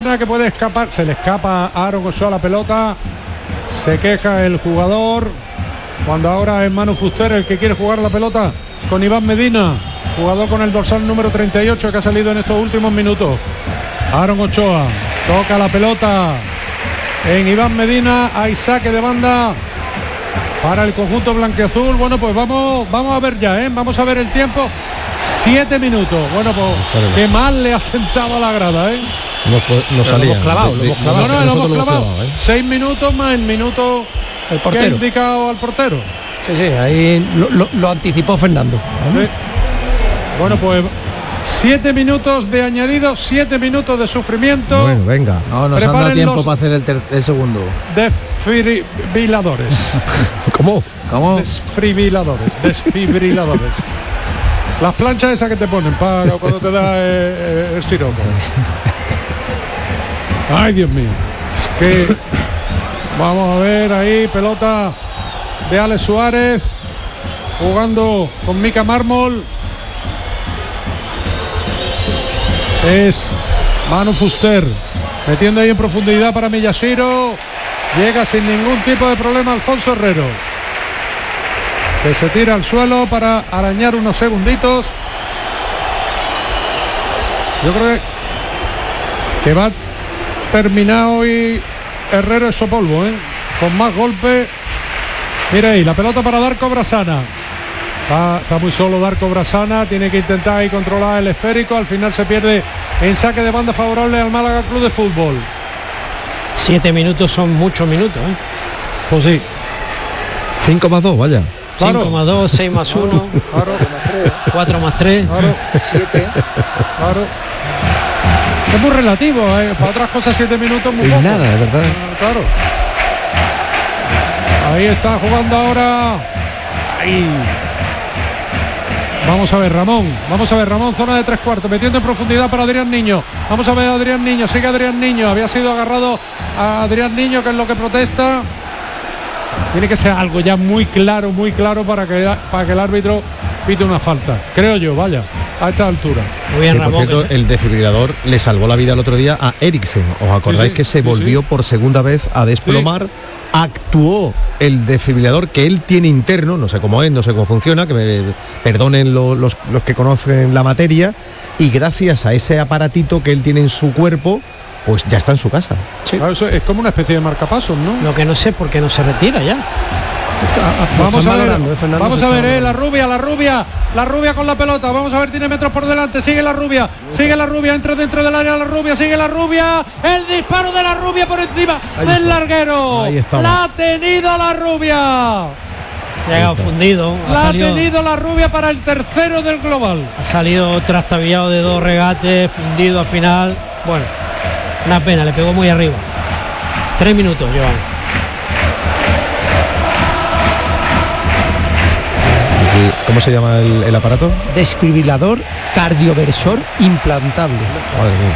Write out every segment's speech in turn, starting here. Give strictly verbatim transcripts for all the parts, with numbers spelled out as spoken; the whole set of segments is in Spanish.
pierna que puede escapar. Se le escapa a Aaron Ochoa la pelota. Se queja el jugador. Cuando ahora es Manu Fuster el que quiere jugar la pelota con Iván Medina, jugador con el dorsal número treinta y ocho que ha salido en estos últimos minutos. Aaron Ochoa toca la pelota en Iván Medina. Hay saque de banda para el conjunto blanquiazul. Bueno, pues vamos, vamos a ver ya, ¿eh? Vamos a ver el tiempo. Siete minutos. Bueno, pues qué mal le ha sentado a la grada, ¿eh? No, no salía. Lo hemos clavado, lo hemos clavado. No, no, lo hemos clavado. clavado ¿eh? Seis minutos más el minuto el que portero ha indicado al portero. Sí, sí, ahí lo, lo, lo anticipó Fernando. ¿Eh? Bueno, pues siete minutos de añadido, siete minutos de sufrimiento. Bueno, venga. No, nos han dado tiempo para hacer el, ter- el segundo. Desfibriladores. ¿Cómo? ¿Cómo? Desfibriladores. Desfibriladores. Las planchas esas que te ponen para cuando te da eh, el siroco. Ay, Dios mío. Es que vamos a ver ahí, pelota de Alex Suárez jugando con Mika Mármol. Es Manu Fuster metiendo ahí en profundidad para Miyashiro. Llega sin ningún tipo de problema Alfonso Herrero, que se tira al suelo para arañar unos segunditos. Yo creo que, que va a terminar hoy Herrero hecho polvo, ¿eh? Con más golpe. Mira ahí, la pelota para Darko Brasana. Está, está muy solo Darko Brasana, tiene que intentar ahí controlar el esférico. Al final se pierde en saque de banda favorable al Málaga Club de Fútbol. Siete minutos son muchos minutos, ¿eh? Pues sí. cinco más dos, vaya. Claro. cinco más dos, seis más uno, Claro. cuatro más tres, Claro. siete. Claro. Es muy relativo, ¿eh? Para otras cosas siete minutos muy Es poco. nada, de verdad. Ah, claro. Ahí está jugando ahora. Ahí. Vamos a ver Ramón, vamos a ver Ramón, zona de tres cuartos, metiendo en profundidad para Adrián Niño. Vamos a ver a Adrián Niño, sigue Adrián Niño, había sido agarrado a Adrián Niño, que es lo que protesta. Tiene que ser algo ya muy claro, muy claro para que, para que el árbitro pite una falta, creo yo, vaya, a esta altura. Muy bien, Que, por Ramón. cierto, que se- el desfibrilador le salvó la vida el otro día a Eriksen. ¿Os acordáis Sí, sí, que se sí, volvió sí. por segunda vez a desplomar? Actuó el desfibrilador que él tiene interno, no sé cómo es, no sé cómo funciona, que me perdonen lo- los, los que conocen la materia, y gracias a ese aparatito que él tiene en su cuerpo, pues ya está en su casa. Claro, eso es como una especie de marcapasos, ¿no? Lo que no sé por qué no se retira ya. Vamos a ver, valorando, eh, Fernando, vamos se a está ver, eh, la valorando. rubia, la rubia, la rubia con la pelota. Vamos a ver, tiene metros por delante. Sigue la rubia, sigue la rubia, entra dentro del área la rubia, sigue la rubia. El disparo de la rubia por encima Ahí del está. larguero. Ahí estaba. La ha tenido la rubia. Llega fundido. Ha La ha salido, tenido la rubia para el tercero del global. ha salido trastabillado de dos regates, fundido al final. Bueno, una pena, le pegó muy arriba. Tres minutos llevamos. Aquí, ¿cómo se llama el, el aparato? Desfibrilador cardioversor implantable. Madre mía.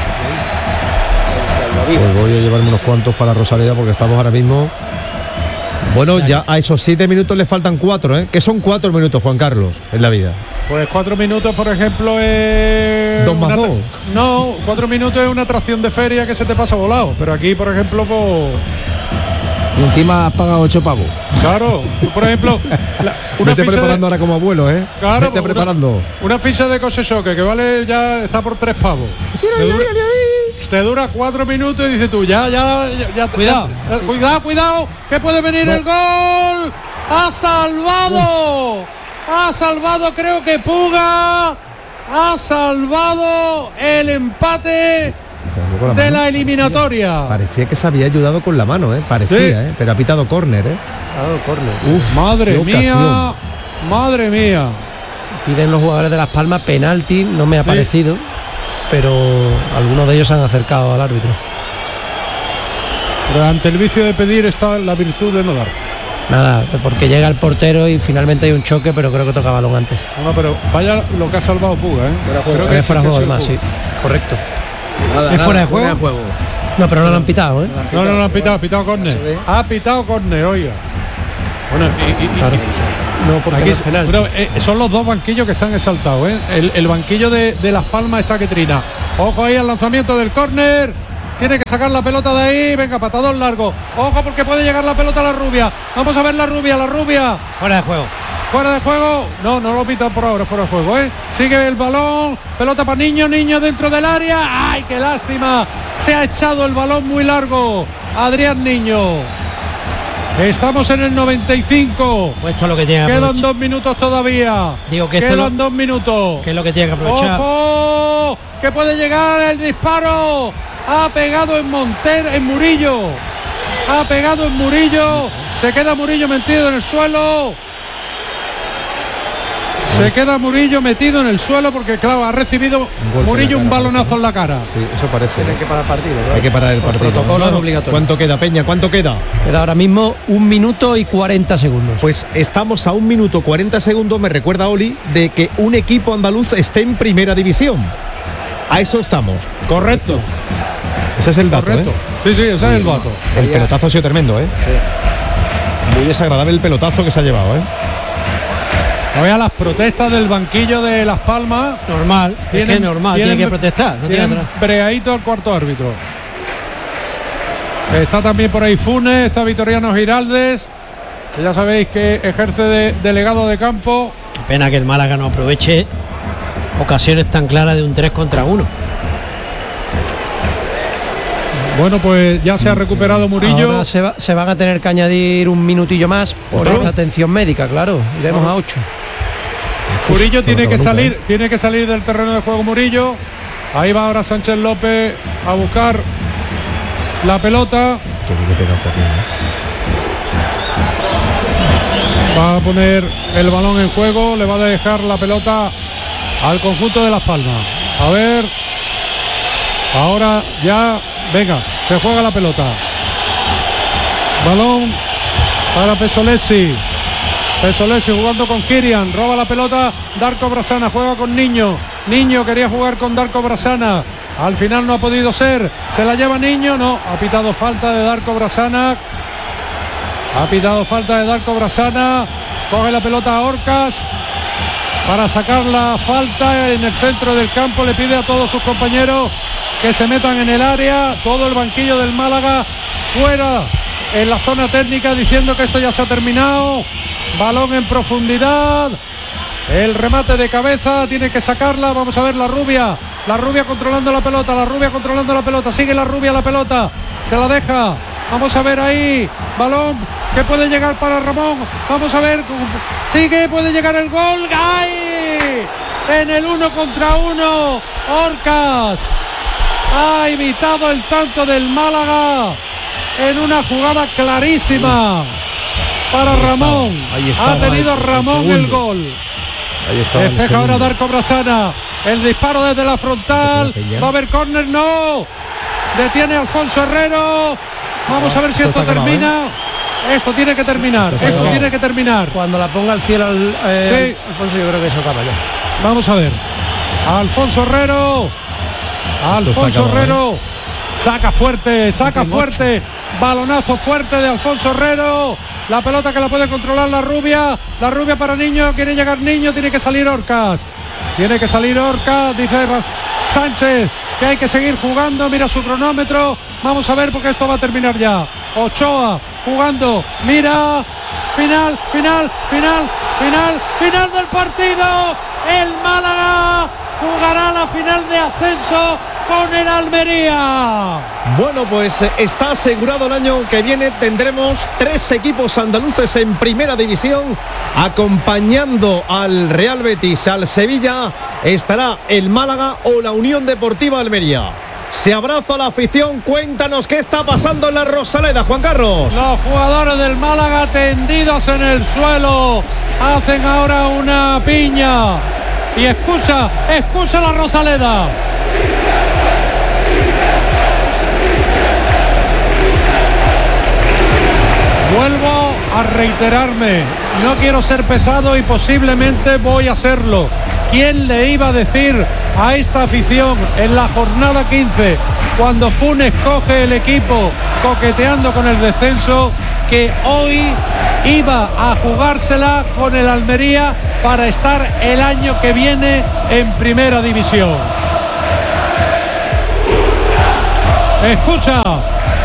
Pues voy a llevarme unos cuantos para Rosaleda porque estamos ahora mismo. Bueno, ya a esos siete minutos le faltan cuatro, ¿eh? ¿Qué son cuatro minutos, Juan Carlos, en la vida? Pues cuatro minutos, por ejemplo, es... Dos más una- dos. No, cuatro minutos es una atracción de feria que se te pasa volado. Pero aquí, por ejemplo, pues... Y encima has pagado ocho pavos. Claro, tú, por ejemplo, la- una Vete ficha preparando de, ahora como abuelo, ¿eh? claro, Vete una- preparando. Una ficha de coche choque que vale ya está por tres pavos. Te dura, te dura cuatro minutos y dices tú, ya, ya, ya, ya- Cuidado. ya- cuidado, cuidado, que puede venir el gol. Ha salvado, ha salvado, creo que Puga, ha salvado el empate Se la dio con la de mano. la eliminatoria. Parecía que se había ayudado con la mano, ¿eh? Parecía, Sí. ¿eh? Pero ha pitado córner, ¿eh? Uf, Madre qué mía, ocasión. madre mía. Piden los jugadores de Las Palmas penalti, no me ha Sí. parecido, pero algunos de ellos se han acercado al árbitro. Pero ante el vicio de pedir está la virtud de no dar. Nada, porque llega el portero y finalmente hay un choque, pero creo que toca balón antes. No, pero vaya lo que ha salvado Puga, ¿eh? Creo Es fuera de que juego ha además, sí, sido correcto. Nada, ¿Es nada, fuera de juego? juego. No, pero no lo han pitado, ¿eh? Puga. No, no, no, ha pitado, ha pitado Caso de- córner. Ha pitado córner, oiga. Bueno, y, y- y- Claro. No, porque aquí no es penalti. pero, eh, son los dos banquillos que están exaltados, ¿eh? El, el banquillo de, de Las Palmas está que trina. Ojo ahí al lanzamiento del córner. tiene que sacar la pelota de ahí, venga, patadón largo, ojo porque puede llegar la pelota a la rubia, vamos a ver la rubia, la rubia. Fuera de juego. Fuera de juego, no, no lo pitan por ahora, fuera de juego, ¿eh? Sigue el balón, pelota para Niño, Niño dentro del área, ¡ay, qué lástima! Se ha echado el balón muy largo, Adrián Niño. Estamos en el noventa y cinco. Pues esto es lo que tiene que Quedan aprovechar. dos minutos todavía. Digo que esto Quedan lo, dos minutos. que es lo que tiene que aprovechar. ¡Ojo! Que puede llegar el disparo. Ha pegado en Montero, en Murillo. Ha pegado en Murillo. Se queda Murillo metido en el suelo. Se queda Murillo metido en el suelo porque, claro, ha recibido Un Murillo en un la cara, balonazo en la cara. Sí, eso parece. Tienen que parar partido, ¿verdad? Hay que parar el Por partido. protocolo ¿no? es obligatorio. ¿Cuánto queda, Peña? ¿Cuánto queda? Queda ahora mismo un minuto y cuarenta segundos. Pues estamos a un minuto cuarenta segundos, me recuerda Oli, de que un equipo andaluz esté en primera división. A eso estamos. Correcto. Ese es el dato, Correcto. ¿eh? Sí, sí, ese es el dato. El pelotazo ha sido tremendo, ¿eh? Muy desagradable el pelotazo que se ha llevado, ¿eh? Vea las protestas del banquillo de Las Palmas. Normal, es que es normal, tiene que protestar. No tiene tienen otra. breadito el cuarto árbitro. Está también por ahí Funes, está Vitoriano Giraldes, que ya sabéis que ejerce de delegado de campo. Qué pena que el Málaga no aproveche ocasiones tan claras de un tres contra uno. Bueno, pues ya se ha recuperado Murillo. Ahora se, va- se van a tener que añadir un minutillo más por ¿Otro? esta atención médica, claro. Iremos a ocho. Murillo tiene que Nunca, salir, ¿eh? tiene que salir del terreno de juego Murillo. Ahí va ahora Sánchez López a buscar la pelota. Que viene pegado Joaquín, ¿eh? Va a poner el balón en juego, le va a dejar la pelota al conjunto de Las Palmas. A ver, ahora ya, venga, se juega la pelota. Balón para Pesolesi. Pesolesi jugando con Kirian, roba la pelota Darko Brasana, juega con Niño. Niño quería jugar con Darko Brasana. Al final no ha podido ser. Se la lleva Niño, no, ha pitado falta de Darko Brasana. Ha pitado falta de Darko Brasana. Coge la pelota a Orcas para sacar la falta en el centro del campo. Le pide a todos sus compañeros que se metan en el área. Todo el banquillo del Málaga fuera en la zona técnica diciendo que esto ya se ha terminado. Balón en profundidad. El remate de cabeza, tiene que sacarla. Vamos a ver la rubia. La rubia controlando la pelota. La rubia controlando la pelota. Sigue la rubia la pelota. Se la deja. Vamos a ver ahí. Balón que puede llegar para Ramón. Vamos a ver. Sigue, puede llegar el gol. ¡Ay! En el uno contra uno. Orcas ha evitado el tanto del Málaga en una jugada clarísima para Ramón. Ahí estaba Ha tenido el- el Ramón el segundo. gol. Ahí está. el Despeja ahora segundo. Darko Brasana. El disparo desde la frontal. Peña. Va a haber córner, no. Detiene Alfonso Herrero. Vamos a ver si Esto esto está acabado, termina. Esto tiene que terminar. Esto está Esto acabado. tiene que terminar. Cuando la ponga al cielo al, eh, Sí. Alfonso, yo creo que eso acaba ya. Vamos a ver. Alfonso Herrero. Alfonso acabado, Herrero. Saca fuerte, saca fuerte. Balonazo fuerte de Alfonso Herrero. La pelota que la puede controlar la rubia. La rubia para Niño. Quiere llegar Niño. Tiene que salir Orcas. Tiene que salir Orcas. Dice Ra- Sánchez que hay que seguir jugando. Mira su cronómetro. Vamos a ver porque esto va a terminar ya. Ochoa jugando. Mira. Final, final, final, final, final del partido. El Málaga jugará la final de ascenso con el Almería. Bueno, pues eh, está asegurado el año que viene. Tendremos tres equipos andaluces en primera división. Acompañando al Real Betis, al Sevilla, estará el Málaga o la Unión Deportiva Almería. Se abraza la afición. Cuéntanos qué está pasando en la Rosaleda, Juan Carlos. Los jugadores del Málaga tendidos en el suelo hacen ahora una piña. Y escucha, escucha la Rosaleda. Vuelvo a reiterarme, no quiero ser pesado y posiblemente voy a hacerlo. ¿Quién le iba a decir a esta afición en la jornada quince, cuando Funes coge el equipo coqueteando con el descenso, que hoy iba a jugársela con el Almería para estar el año que viene en primera división? Escucha,